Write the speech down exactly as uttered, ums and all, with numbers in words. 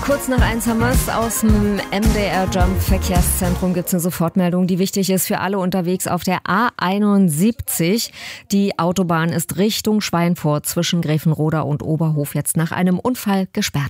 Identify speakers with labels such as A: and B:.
A: Kurz nach eins haben wir es. Aus dem M D R Jump Verkehrszentrum gibt es eine Sofortmeldung, die wichtig ist für alle unterwegs auf der A einundsiebzig. Die Autobahn ist Richtung Schweinfurt zwischen Gräfenroda und Oberhof jetzt nach einem Unfall gesperrt.